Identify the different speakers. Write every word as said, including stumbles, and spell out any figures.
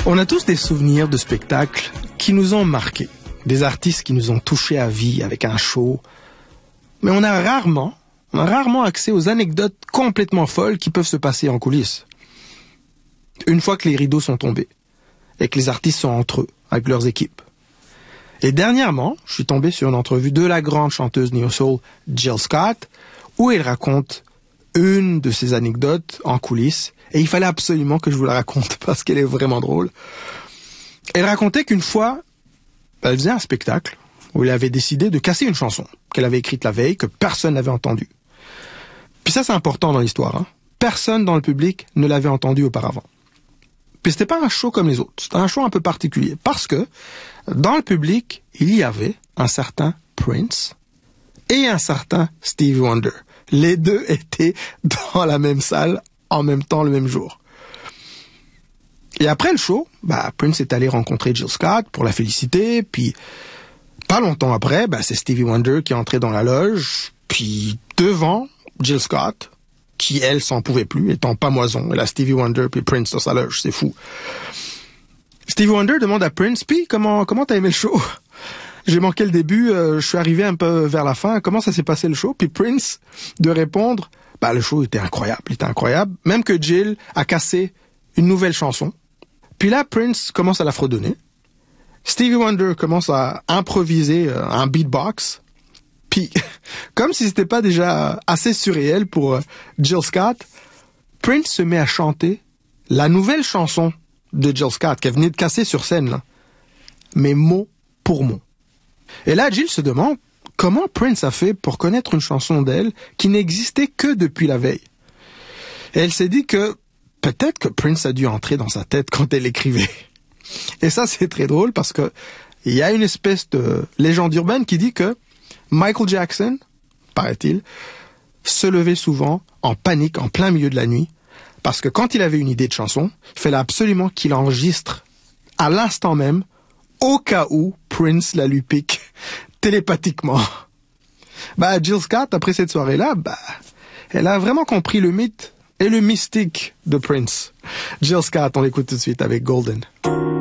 Speaker 1: On a tous des souvenirs de spectacles qui nous ont marqués, des artistes qui nous ont touchés à vie avec un show, mais on a rarement, on a rarement accès aux anecdotes complètement folles qui peuvent se passer en coulisses. Une fois que les rideaux sont tombés et que les artistes sont entre eux, avec leurs équipes. Et dernièrement, je suis tombé sur une entrevue de la grande chanteuse neo-soul Jill Scott, où elle raconte une de ses anecdotes en coulisses, et il fallait absolument que je vous la raconte parce qu'elle est vraiment drôle. Elle racontait qu'une fois, elle faisait un spectacle où elle avait décidé de casser une chanson qu'elle avait écrite la veille, que personne n'avait entendue. Puis ça, c'est important dans l'histoire, hein. Personne dans le public ne l'avait entendue auparavant. Puis c'était pas un show comme les autres, c'était un show un peu particulier, parce que dans le public, il y avait un certain Prince et un certain Stevie Wonder. Les deux étaient dans la même salle, en même temps, le même jour. Et après le show, bah, Prince est allé rencontrer Jill Scott pour la féliciter, puis pas longtemps après, bah, c'est Stevie Wonder qui est entré dans la loge, puis devant Jill Scott, qui, elle, s'en pouvait plus, étant pamoison. Elle a Stevie Wonder puis Prince dans sa loge, c'est fou. Stevie Wonder demande à Prince, puis comment comment t'as aimé le show? J'ai manqué le début, euh, je suis arrivé un peu vers la fin, comment ça s'est passé le show? Puis Prince, de répondre, bah le show était incroyable, il était incroyable, même que Jill a cassé une nouvelle chanson. Puis là, Prince commence à la fredonner. Stevie Wonder commence à improviser euh, un beatbox. Puis, comme si c'était pas déjà assez surréel pour euh, Jill Scott, Prince se met à chanter la nouvelle chanson de Jill Scott qu'elle venait de casser sur scène, là, mais mot pour mot. Et là, Jill se demande comment Prince a fait pour connaître une chanson d'elle qui n'existait que depuis la veille. Et elle s'est dit que peut-être que Prince a dû entrer dans sa tête quand elle écrivait. Et ça, c'est très drôle parce que il y a une espèce de légende urbaine qui dit que Michael Jackson, paraît-il, se levait souvent en panique en plein milieu de la nuit parce que quand il avait une idée de chanson, il fallait absolument qu'il enregistre à l'instant même au cas où Prince la lui pique télépathiquement. Bah, Jill Scott, après cette soirée-là, bah, elle a vraiment compris le mythe et le mystique de Prince. Jill Scott, on l'écoute tout de suite avec Golden.